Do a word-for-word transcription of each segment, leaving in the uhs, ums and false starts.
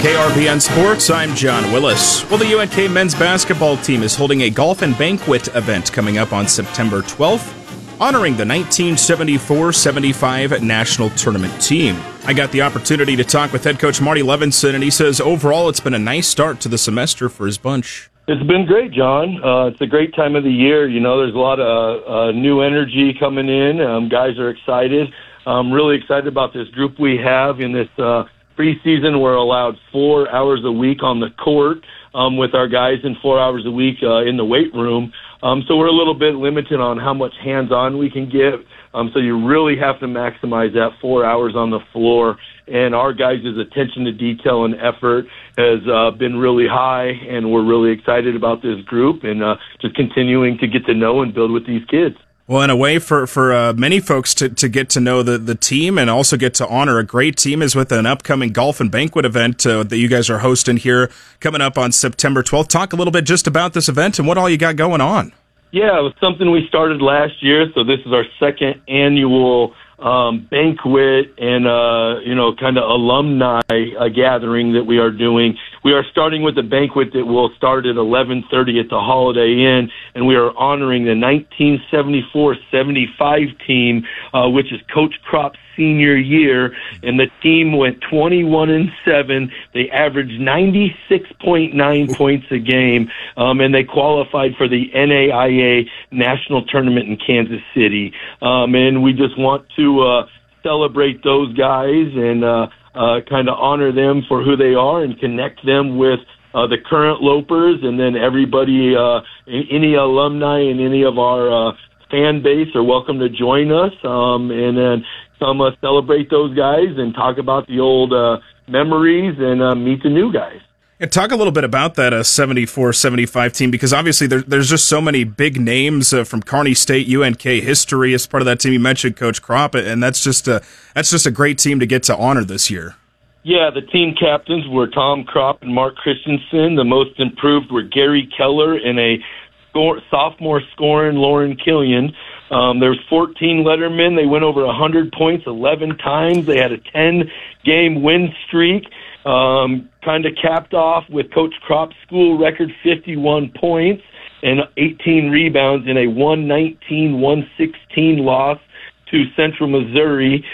K R B N Sports, I'm John Willis. Well, the U N K men's basketball team is holding a golf and banquet event coming up on September twelfth, honoring the nineteen seventy-four seventy-five national tournament team. I got the opportunity to talk with head coach Marty Levinson, and he says overall it's been a nice start to the semester for his bunch. It's been great, John. Uh, it's a great time of the year. You know, there's a lot of uh, new energy coming in. Um, guys are excited. I'm really excited about this group we have in this uh, preseason. We're allowed four hours a week on the court um, with our guys and four hours a week uh, in the weight room. Um, so we're a little bit limited on how much hands-on we can get. Um, so you really have to maximize that four hours on the floor. And our guys' attention to detail and effort has uh, been really high, and we're really excited about this group and uh, just continuing to get to know and build with these kids. Well, in a way, for for uh, many folks to, to get to know the, the team and also get to honor a great team is with an upcoming golf and banquet event uh, that you guys are hosting here coming up on September twelfth. Talk a little bit just about this event and what all you got going on. Yeah, it was something we started last year, so this is our second annual um, banquet and, uh, you know, kind of alumni uh, gathering that we are doing. We are starting with a banquet that will start at eleven thirty at the Holiday Inn, and we are honoring the nineteen seventy-four seventy-five team, uh, which is Coach Kropp's senior year, and the team went twenty-one and seven. They averaged ninety-six point nine points a game, um, and they qualified for the N A I A National Tournament in Kansas City. Um, and we just want to uh, celebrate those guys and uh, uh, kind of honor them for who they are and connect them with uh, the current Lopers, and then everybody, uh, any alumni and any of our uh, fan base are welcome to join us, um, and then come uh, celebrate those guys and talk about the old uh, memories and uh, meet the new guys. And talk a little bit about that uh, seventy-four seventy-five team, because obviously there, there's just so many big names uh, from Kearney State, U N K history as part of that team. You mentioned Coach Kropp, and that's just a that's just a great team to get to honor this year. Yeah, the team captains were Tom Kropp and Mark Christensen. The most improved were Gary Keller and a score, sophomore scoring Lauren Killian. Um, there's fourteen lettermen. They went over one hundred points eleven times. They had a ten-game win streak, um, kind of capped off with Coach Kropp's school record fifty-one points and eighteen rebounds in a one nineteen one sixteen loss to Central Missouri.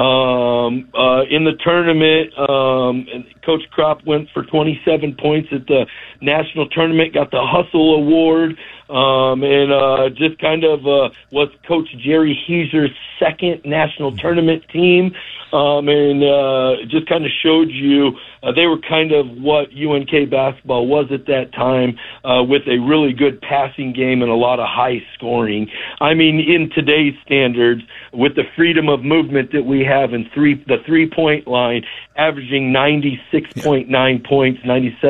Um, uh, in the tournament, um, Coach Kropp went for twenty-seven points at the national tournament, got the Hustle Award, um, and uh, just kind of uh, was Coach Jerry Heiser's second national tournament team, um, and uh, just kind of showed you uh, they were kind of what U N K basketball was at that time, uh, with a really good passing game and a lot of high scoring. I mean, in today's standards, with the freedom of movement that we have in three, the three-point line, averaging ninety-six point nine points, ninety-seven